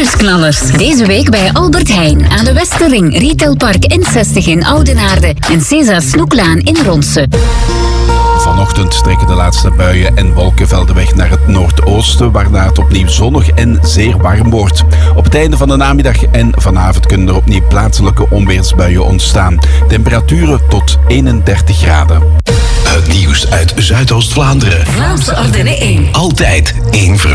Nieuwsknallers. Deze week bij Albert Heijn aan de Westerring, Retailpark N60 in Oudenaarde en César Snoeklaan in Ronse. Vanochtend trekken de laatste buien en wolkenvelden weg naar het noordoosten, waarna het opnieuw zonnig en zeer warm wordt. Op het einde van de namiddag en vanavond kunnen er opnieuw plaatselijke onweersbuien ontstaan. Temperaturen tot 31 graden. Het nieuws uit Zuidoost-Vlaanderen. Vlaamse Ardennen 1. Altijd één